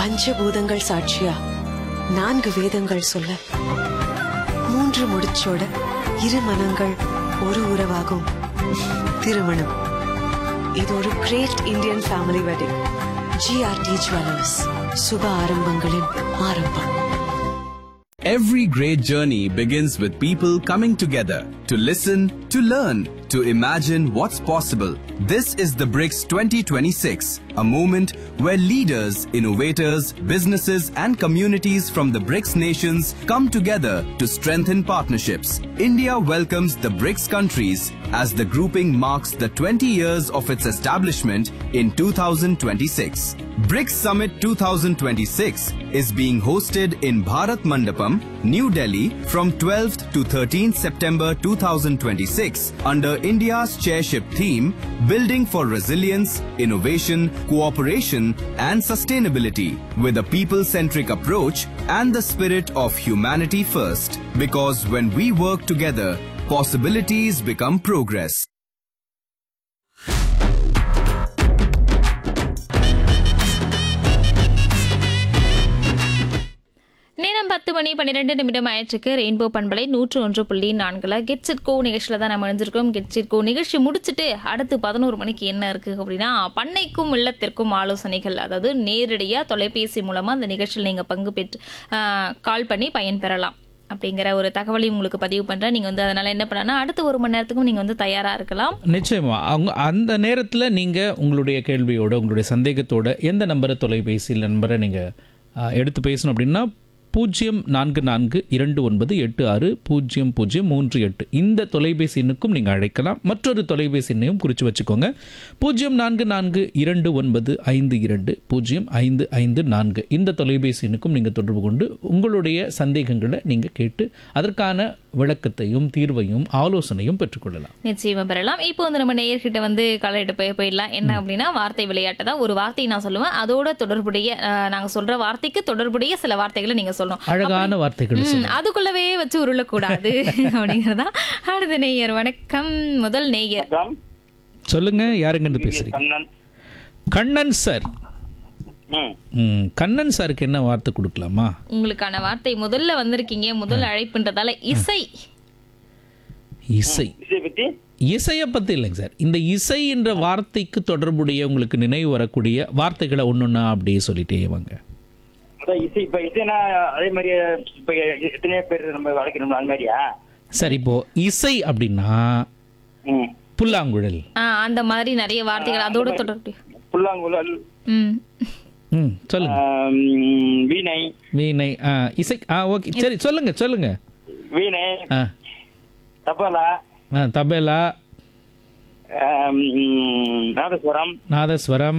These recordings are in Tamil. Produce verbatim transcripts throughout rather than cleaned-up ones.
பஞ்சபூதங்கள் சாட்சியா நான்கு வேதங்கள் சொல்ல மூன்று முடிச்சோட இரு மனங்கள் ஒரு உறவாகும் திருமணம். இது ஒரு great Indian family wedding. GRT jewellers, சுப ஆரம்பங்களின் ஆரம்பம். Every great journey begins with people coming together to listen, to learn, to imagine what's possible. This is the BRICS twenty twenty-six, a moment where leaders, innovators, businesses and communities from the BRICS nations come together to strengthen partnerships. India welcomes the BRICS countries as the grouping marks the twenty years of its establishment in two thousand twenty-six. BRICS Summit twenty twenty-six is being hosted in Bharat Mandapam, New Delhi from twelfth to thirteenth September two thousand twenty-six under India's chairship theme Building for Resilience, Innovation, Cooperation and Sustainability with a people-centric approach and the spirit of humanity first. Because when we work together, possibilities become progress. நேரம் பத்து மணி பன்னிரெண்டு நிமிடம் ஆயிற்றுக்கு ரெயின்போ பண்பலை நூற்று ஒன்று புள்ளி நான்குல கெட்ஸ் இட் கோ நிகழ்ச்சியில் தான் நம்ம இணைஞ்சிருக்கோம். கெட்ஸ் இட் கோ நிகழ்ச்சி முடிச்சுட்டு அடுத்து பதினோரு மணிக்கு என்ன இருக்குது அப்படின்னா, பண்ணைக்கும் இல்லத்திற்கும் ஆலோசனைகள், அதாவது நேரடியாக தொலைபேசி மூலமாக அந்த நிகழ்ச்சியில் நீங்கள் பங்கு பெற்று கால் பண்ணி பயன் பெறலாம் அப்படிங்கிற ஒரு தகவலையும் உங்களுக்கு பதிவு பண்ணுறேன். நீங்கள் வந்து அதனால் என்ன பண்ணலாம், அடுத்த ஒரு மணி நேரத்துக்கும் நீங்கள் வந்து தயாராக இருக்கலாம். நிச்சயமாக அவங்க அந்த நேரத்தில் நீங்கள் உங்களுடைய கேள்வியோட, உங்களுடைய சந்தேகத்தோட எந்த நம்பரை, தொலைபேசி நம்பரை நீங்கள் எடுத்து பேசணும் அப்படின்னா பூஜ்ஜியம் நான்கு நான்கு இரண்டு ஒன்பது எட்டு ஆறு பூஜ்ஜியம் பூஜ்ஜியம் மூன்று எட்டு இந்த தொலைபேசி எண்ணுக்கும் நீங்கள் அழைக்கலாம். மற்றொரு தொலைபேசி எண்ணையும் குறித்து வச்சுக்கோங்க, பூஜ்ஜியம் நான்கு நான்கு இரண்டு ஒன்பது ஐந்து இரண்டு பூஜ்ஜியம் ஐந்து ஐந்து நான்கு இந்த தொலைபேசி எண்ணுக்கும் நீங்கள் தொடர்பு கொண்டு உங்களுடைய சந்தேகங்களை நீங்கள் கேட்டு அதற்கான விளக்கத்தையும் தீர்வையும் ஆலோசனையும் பெற்றுக்கொள்ளலாம். நிச்சயமாக பெறலாம். இப்போ வந்து நம்ம நேயர்கிட்ட வந்து கலையிட்டு போய் போயிடலாம். என்ன அப்படின்னா, வார்த்தை விளையாட்டு தான். ஒரு வார்த்தையை நான் சொல்லுவேன், அதோட தொடர்புடைய நாங்கள் சொல்கிற வார்த்தைக்கு தொடர்புடைய சில வார்த்தைகளை நீங்கள் சொல்லணும். அழகான வார்த்தைகள், அதுக்குள்ளவே வச்சு உருளக்கூடாது அப்படிங்கிறதா. அடுத்த நேயர், வணக்கம். முதல் நேயர் சொல்லுங்க, யாருங்க பேசுறீங்க? கண்ணன் சார். கண்ணன் சாருக்கு என்ன வார்த்தை கொடுக்கலாமா? உங்களுக்கான வார்த்தை முதல்ல வந்திருக்கீங்க, முதல் அழைப்புன்றதால இசை. இசை இசையை பத்தி இல்லைங்க சார், இந்த இசை என்ற வார்த்தைக்கு தொடர்புடைய உங்களுக்கு நினைவு வரக்கூடிய வார்த்தைகளை ஒன்னொன்னா அப்படியே சொல்லிட்டே வாங்க. சரி, இப்போ இசை அப்படின்னா புல்லாங்குழல், அந்த மாதிரி நிறைய வார்த்தைகள் அதோட தொடர்பு. புல்லாங்குழல், சொல்லுங்க. வீணை, வீணை, இசை. ஓகே, சரி, சொல்லுங்க சொல்லுங்க. வீணை, தபலா, தபேலா, நாதஸ்வரம், நாதஸ்வரம்.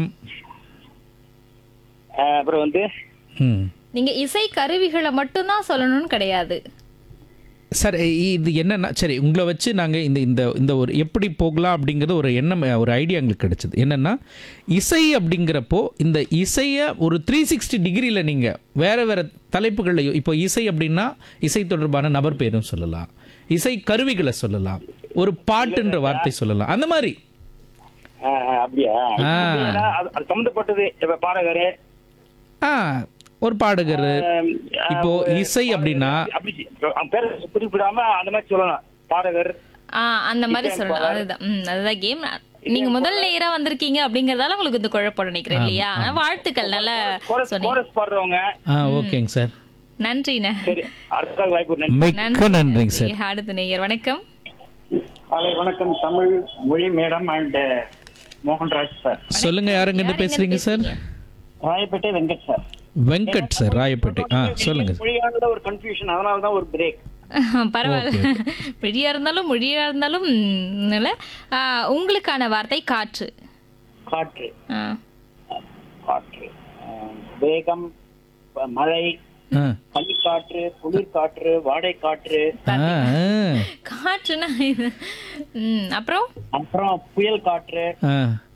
அப்புறம் வந்து நீங்க இசை கருவிகளை மட்டும்தான் சொல்லணும்னு கிடையாது சார். இது என்னன்னா, சரி, உங்களை வச்சு நாங்கள் இந்த இந்த இந்த ஒரு எப்படி போகலாம் அப்படிங்கிறது ஒரு எண்ணம், ஒரு ஐடியா எங்களுக்கு கிடைச்சது. என்னென்னா, இசை அப்படிங்கிறப்போ இந்த இசையை ஒரு த்ரீ சிக்ஸ்டி டிகிரியில் நீங்கள் வேறு வேறு தலைப்புகளையும், இப்போ இசை அப்படின்னா இசை தொடர்பான நபர் பேரும் சொல்லலாம், இசை கருவிகளை சொல்லலாம், ஒரு பாட்டுன்ற வார்த்தை சொல்லலாம், அந்த மாதிரி. அப்படியா? சம்பந்தப்பட்டது பாடகர், ஆ ஒரு பாடகர். இப்போ இசை அப்படின்னா குறிப்பிடாம அந்த மாதிரி சொல்லலாம், பாடகர் அந்த மாதிரி சொல்லலாம். அதுதான் அதுதான் கேம். நீங்க முதல் நேரா வந்திருக்கீங்க அப்படிங்கறதால உங்களுக்கு இந்த குழப்பம் நினைக்கிறேன் இல்லையா? வாழ்த்துக்கள், நல்ல பாடுறவங்க. ஓகேங்க சார், நன்றிண்ணே. மிக்க நன்றிங்க சார். அடுத்த நேயர், வணக்கம். வணக்கம், தமிழ் மொழி மேடம் அண்ட் மோகன்ராஜ் சார். சொல்லுங்க, யாருங்க இருந்து பேசுறீங்க sir? Royapettah Venkat sir. Venkat sir, Royapettah. ஆ சொல்லுங்க. மொழியானது ஒரு கன்ஃபியூஷன், அதனால தான் ஒரு பிரேக். பரவாயில்ல, மொழியா இருந்தாலும் மொழியா இருந்தாலும் உங்களுக்கான வார்த்தை காற்று. காற்று, காற்று, வேகம், மழை, பனிக்காற்று, குளிர்காற்று, வாடை காற்று. காற்றுனா அப்புறம் அப்புறம் புயல் காற்று,